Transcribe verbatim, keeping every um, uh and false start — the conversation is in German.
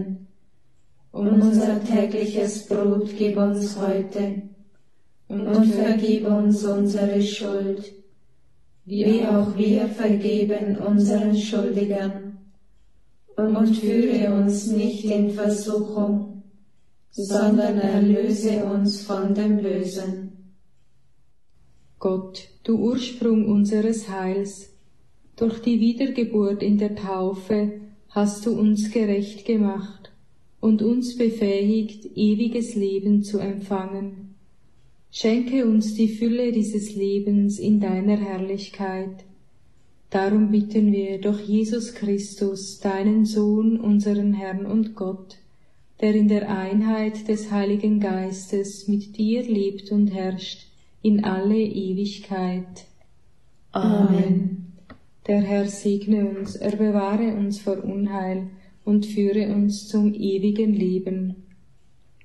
Unser tägliches Brot gib uns heute und vergib uns unsere Schuld, wie auch wir vergeben unseren Schuldigern. Und führe uns nicht in Versuchung, sondern erlöse uns von dem Bösen. Gott, du Ursprung unseres Heils, durch die Wiedergeburt in der Taufe hast du uns gerecht gemacht und uns befähigt, ewiges Leben zu empfangen. Schenke uns die Fülle dieses Lebens in deiner Herrlichkeit. Darum bitten wir durch Jesus Christus, deinen Sohn, unseren Herrn und Gott, der in der Einheit des Heiligen Geistes mit dir lebt und herrscht in alle Ewigkeit. Amen. Der Herr segne uns, er bewahre uns vor Unheil und führe uns zum ewigen Leben.